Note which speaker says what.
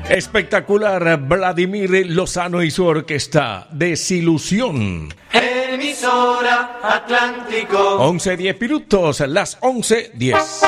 Speaker 1: Espectacular, Vladimir Lozano y su orquesta, Desilusión.
Speaker 2: Emisora Atlántico.
Speaker 1: 11:10 minutos, las 11:10.